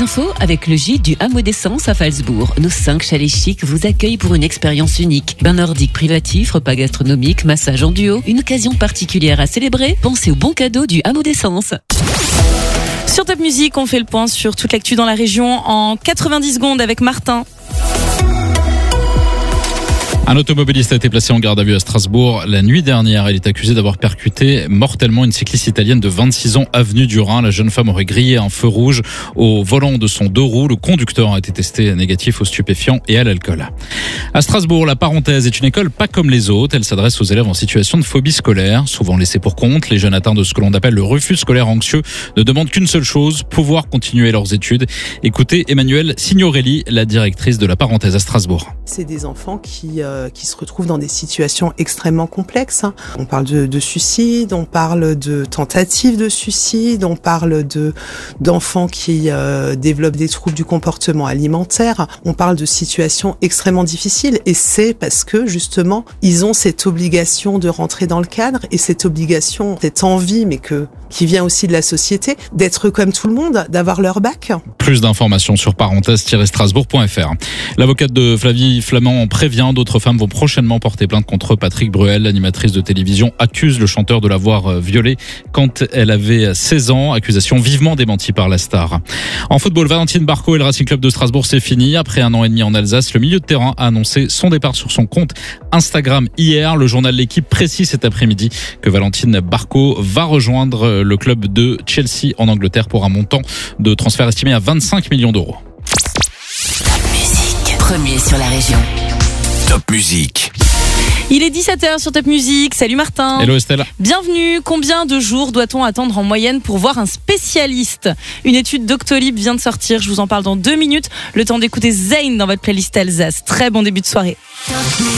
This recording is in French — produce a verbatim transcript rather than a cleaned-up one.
infos avec le gîte du Hameau d'Essence à Falsbourg. Nos cinq chalets chics vous accueillent pour une expérience unique. Bain nordique privatif, repas gastronomique, massage en duo. Une occasion particulière à célébrer. Pensez au bon cadeau du Hameau d'Essence. Sur Top Music, on fait le point sur toute l'actu dans la région en quatre-vingt-dix secondes avec Martin. Un automobiliste a été placé en garde à vue à Strasbourg la nuit dernière. Il est accusé d'avoir percuté mortellement une cycliste italienne de vingt-six ans avenue du Rhin. La jeune femme aurait grillé un feu rouge au volant de son deux roues. Le conducteur a été testé négatif aux stupéfiants et à l'alcool. À Strasbourg, la Parenthèse est une école pas comme les autres. Elle s'adresse aux élèves en situation de phobie scolaire. Souvent laissés pour compte, les jeunes atteints de ce que l'on appelle le refus scolaire anxieux ne demandent qu'une seule chose, pouvoir continuer leurs études. Écoutez Emmanuelle Signorelli, la directrice de la Parenthèse à Strasbourg. C'est des enfants qui, euh, qui se retrouvent dans des situations extrêmement complexes. On parle de, de suicide, on parle de tentatives de suicide, on parle de d'enfants qui euh, développent des troubles du comportement alimentaire. On parle de situations extrêmement difficiles et c'est parce que justement ils ont cette obligation de rentrer dans le cadre et cette obligation, cette envie, mais que qui vient aussi de la société, d'être comme tout le monde, d'avoir leur bac. Plus d'informations sur parenthèse tiret strasbourg point f r. L'avocate de Flavie Flamand en prévient, d'autres femmes vont prochainement porter plainte contre Patrick Bruel. L'animatrice de télévision accuse le chanteur de l'avoir violée quand elle avait seize ans. Accusation vivement démentie par la star. En football, Valentine Barco et le Racing Club de Strasbourg, c'est fini. Après un an et demi en Alsace, le milieu de terrain a annoncé son départ sur son compte Instagram hier. Le journal L'Équipe précise cet après-midi que Valentine Barco va rejoindre le club de Chelsea en Angleterre pour un montant de transfert estimé à vingt-cinq millions d'euros. Top Music, premier sur la région. Top Music. Il est dix-sept heures sur Top Music. Salut Martin. Hello Estelle. Bienvenue. Combien de jours doit-on attendre en moyenne pour voir un spécialiste ? Une étude Doctolib vient de sortir. Je vous en parle dans deux minutes. Le temps d'écouter Zayn dans votre playlist Alsace. Très bon début de soirée.